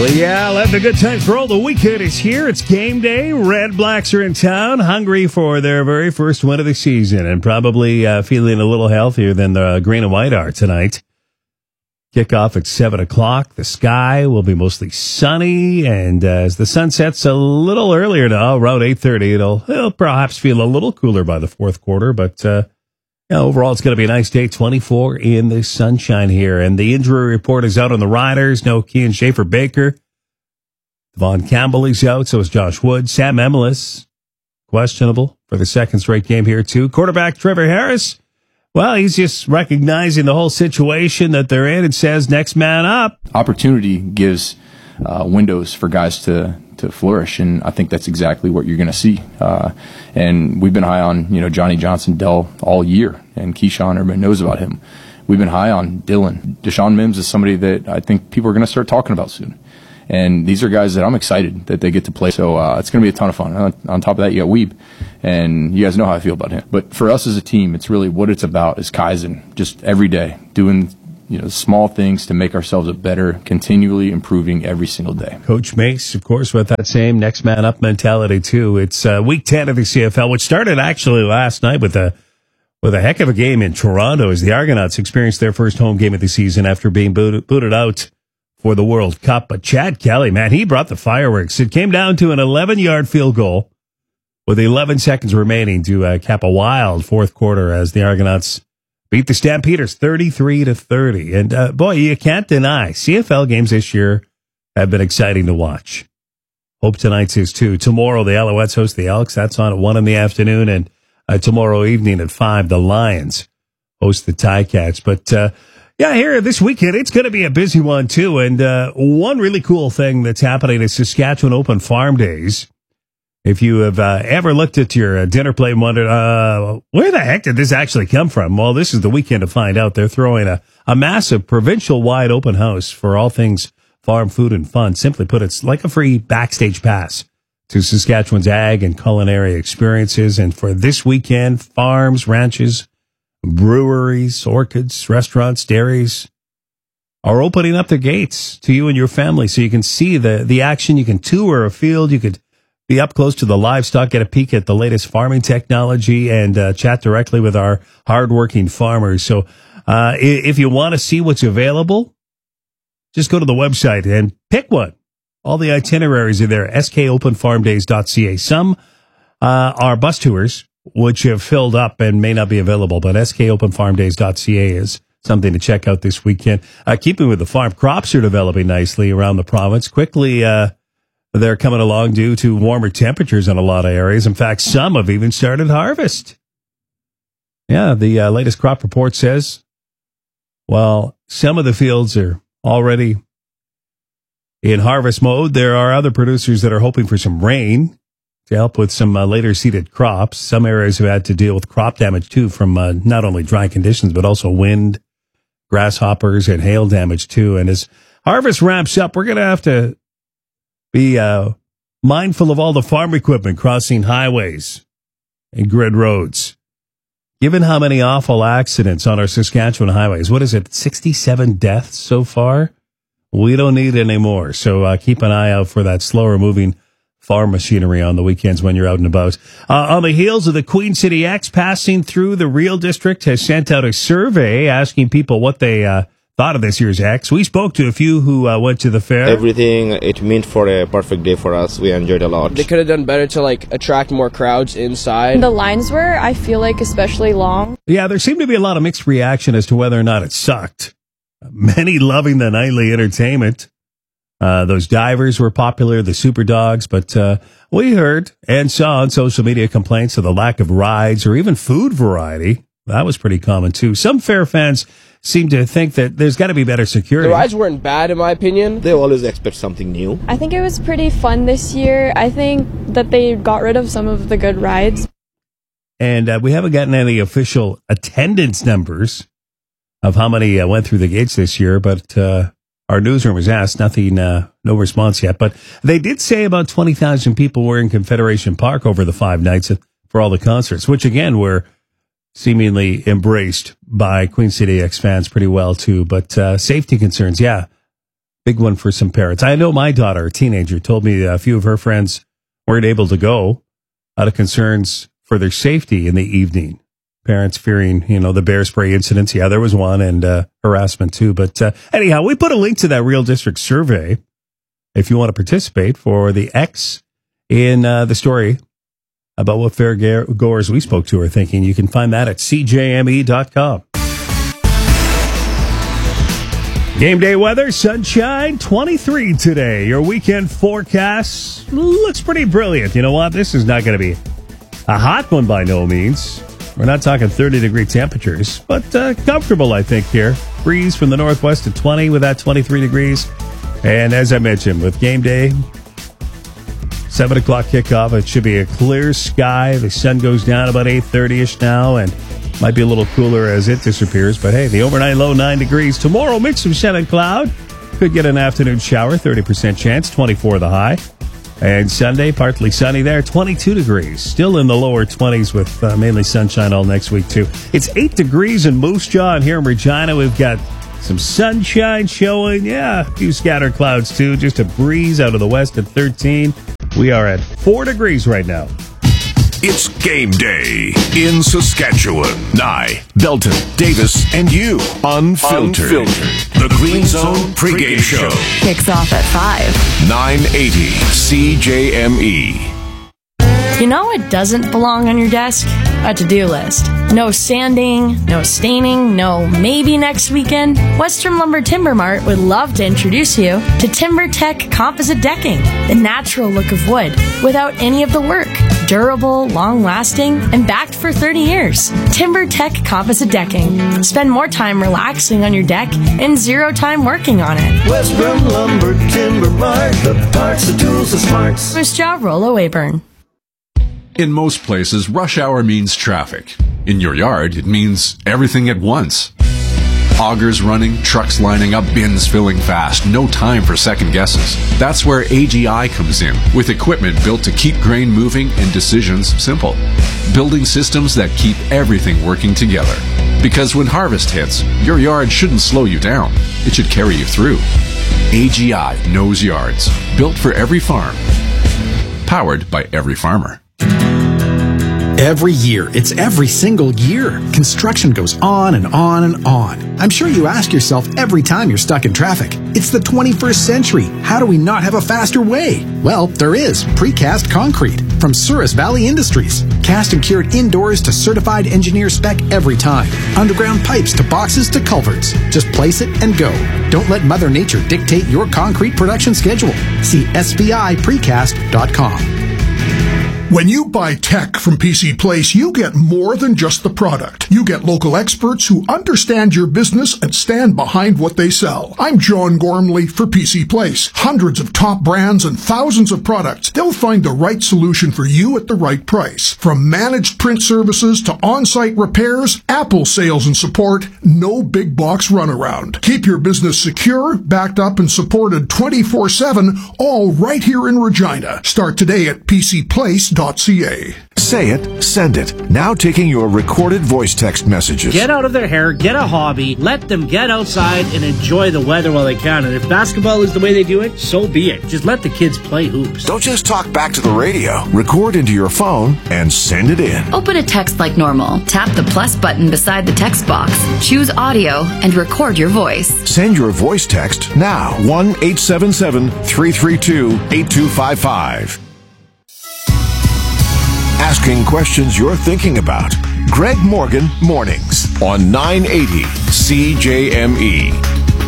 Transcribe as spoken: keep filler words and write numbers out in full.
Well, yeah, letting the good times roll. The weekend is here. It's game day. Red Blacks are in town, hungry for their very first win of the season, and probably uh, feeling a little healthier than the green and white are tonight. Kickoff at seven o'clock. The sky will be mostly sunny, and uh, as the sun sets a little earlier now, around eight thirty, it'll, it'll perhaps feel a little cooler by the fourth quarter, but uh, yeah, overall it's going to be a nice day. twenty-four in the sunshine here, and the injury report is out on the Riders. No Kean Schaefer-Baker. Devon Campbell is out, so is Josh Wood. Sam Emilus, questionable for the second straight game here, too. Quarterback Trevor Harris, well, he's just recognizing the whole situation that they're in and says, next man up. Opportunity gives uh, windows for guys to, to flourish, and I think that's exactly what you're going to see. Uh, and we've been high on, you know, Johnny Johnson Dell all year, and Keyshawn, everybody knows about him. We've been high on Dylan. Deshaun Mims is somebody that I think people are going to start talking about soon. And these are guys that I'm excited that they get to play. So uh, it's going to be a ton of fun. On, on top of that, you got Weeb, and you guys know how I feel about him. But for us as a team, it's really what it's about is Kaizen, just every day, doing you know small things to make ourselves a better, continually improving every single day. Coach Mace, of course, with that same next man up mentality, too. It's uh, week ten of the C F L, which started actually last night with a, with a heck of a game in Toronto as the Argonauts experienced their first home game of the season after being booted, booted out for the World Cup. But Chad Kelly, man, he brought the fireworks. It came down to an eleven-yard field goal with eleven seconds remaining to uh, cap a wild fourth quarter as the Argonauts beat the Stampeders thirty-three to thirty. And, uh, boy, you can't deny C F L games this year have been exciting to watch. Hope tonight's is, too. Tomorrow, the Alouettes host the Elks. That's on at one in the afternoon. And uh, tomorrow evening at five, the Lions host the Ticats. But, uh, yeah, here this weekend, it's going to be a busy one, too. And uh, one really cool thing that's happening is Saskatchewan Open Farm Days. If you have uh, ever looked at your uh, dinner plate and wondered, uh, where the heck did this actually come from? Well, this is the weekend to find out. They're throwing a, a massive provincial-wide open house for all things farm, food, and fun. Simply put, it's like a free backstage pass to Saskatchewan's ag and culinary experiences. And for this weekend, farms, ranches, breweries, orchids, restaurants, dairies are opening up their gates to you and your family so you can see the, the action. You can tour a field. You could be up close to the livestock, get a peek at the latest farming technology, and uh, chat directly with our hardworking farmers. So uh, if you want to see what's available, just go to the website and pick one. All the itineraries are there, s k open farm days dot c a. Some uh, are bus tours, which have filled up and may not be available, but s k open farm days dot c a is something to check out this weekend. Uh, keeping with the farm, crops are developing nicely around the province. Quickly, uh, they're coming along due to warmer temperatures in a lot of areas. In fact, some have even started harvest. Yeah, the uh, latest crop report says, while some of the fields are already in harvest mode, there are other producers that are hoping for some rain to help with some uh, later seeded crops. Some areas have had to deal with crop damage, too, from uh, not only dry conditions, but also wind, grasshoppers, and hail damage, too. And as harvest ramps up, we're going to have to be uh, mindful of all the farm equipment crossing highways and grid roads. Given how many awful accidents on our Saskatchewan highways, what is it, sixty-seven deaths so far? We don't need any more. So uh, keep an eye out for that slower moving farm machinery on the weekends when you're out and about. Uh, on the heels of the Queen City X passing through, the Real District has sent out a survey asking people what they uh, thought of this year's X. We spoke to a few who uh, went to the fair. Everything it meant for a perfect day for us. We enjoyed a lot. They could have done better to like attract more crowds inside. The lines were, I feel like, especially long. Yeah, there seemed to be a lot of mixed reaction as to whether or not it sucked. Many loving the nightly entertainment. Uh, those divers were popular, the super dogs, but uh, we heard and saw on social media complaints of the lack of rides or even food variety. That was pretty common, too. Some fair fans seem to think that there's got to be better security. The rides weren't bad, in my opinion. They always expect something new. I think it was pretty fun this year. I think that they got rid of some of the good rides. And uh, we haven't gotten any official attendance numbers of how many uh, went through the gates this year, but uh, our newsroom was asked, nothing, uh, no response yet. But they did say about twenty thousand people were in Confederation Park over the five nights for all the concerts, which, again, were seemingly embraced by Queen City X fans pretty well, too. But uh, safety concerns, yeah. big one for some parents. I know my daughter, a teenager, told me a few of her friends weren't able to go out of concerns for their safety in the evening. Parents fearing, you know, the bear spray incidents. Yeah, there was one, and uh, harassment too. But uh, anyhow, we put a link to that Real District survey if you want to participate for the X in uh, the story about what fair goers we spoke to are thinking. You can find that at C J M E dot com. Game day weather, sunshine, twenty-three today. Your weekend forecast looks pretty brilliant. You know what? This is not going to be a hot one by no means. We're not talking thirty-degree temperatures, but uh, comfortable, I think, here. Breeze from the northwest at twenty with that twenty-three degrees. And as I mentioned, with game day, seven o'clock kickoff, it should be a clear sky. The sun goes down about eight thirty-ish now, and might be a little cooler as it disappears. But hey, the overnight low nine degrees. Tomorrow, mix of sun and cloud. Could get an afternoon shower, thirty percent chance, twenty-four the high. And Sunday, partly sunny there, twenty-two degrees. Still in the lower twenties with uh, mainly sunshine all next week, too. It's eight degrees in Moose Jaw, and here in Regina, we've got some sunshine showing. Yeah, a few scattered clouds, too. Just a breeze out of the west at thirteen. We are at four degrees right now. It's game day in Saskatchewan. Nye, Belton, Davis, and you. Unfiltered. Unfiltered. The Green Zone pregame show. Kicks off at five. nine eighty C J M E. You know what doesn't belong on your desk? A to-do list. No sanding, no staining, no maybe next weekend. Western Lumber Timber Mart would love to introduce you to TimberTech Composite Decking, the natural look of wood without any of the work. Durable, long-lasting, and backed for thirty years. TimberTech Composite Decking. Spend more time relaxing on your deck and zero time working on it. Western Lumber Timber Mart, the parts, the tools, the smarts. Moose Jaw, Rollo Weyburn. In most places, rush hour means traffic. In your yard, it means everything at once. Augers running, trucks lining up, bins filling fast. No time for second guesses. That's where A G I comes in, with equipment built to keep grain moving and decisions simple. Building systems that keep everything working together. Because when harvest hits, your yard shouldn't slow you down. It should carry you through. A G I knows yards. Built for every farm. Powered by every farmer. Every year, it's every single year. Construction goes on and on and on. I'm sure you ask yourself every time you're stuck in traffic, it's the twenty-first century. How do we not have a faster way? Well, there is precast concrete from Souris Valley Industries. Cast and cured indoors to certified engineer spec every time. Underground pipes to boxes to culverts. Just place it and go. Don't let Mother Nature dictate your concrete production schedule. See S V I precast dot com. When you buy tech from P C Place, you get more than just the product. You get local experts who understand your business and stand behind what they sell. I'm John Gormley for P C Place. Hundreds of top brands and thousands of products. They'll find the right solution for you at the right price. From managed print services to on-site repairs, Apple sales and support, no big box runaround. Keep your business secure, backed up, and supported twenty-four seven, all right here in Regina. Start today at P C Place dot C A. Say it, send it. Now taking your recorded voice text messages. Get out of their hair, get a hobby, let them get outside and enjoy the weather while they can. And if basketball is the way they do it, so be it. Just let the kids play hoops. Don't just talk back to the radio. Record into your phone and send it in. Open a text like normal. Tap the plus button beside the text box. Choose audio and record your voice. Send your voice text now. one eight seven seven, three three two, eight two five five. Asking questions you're thinking about. Greg Morgan Mornings on nine eighty C J M E.